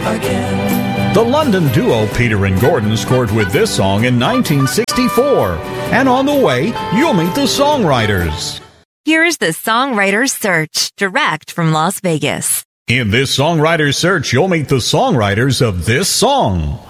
again. The London duo Peter and Gordon scored with this song in 1964. And on the way, you'll meet the songwriters. Here's the Songwriters Search, direct from Las Vegas. In this Songwriters Search, you'll meet the songwriters of this song.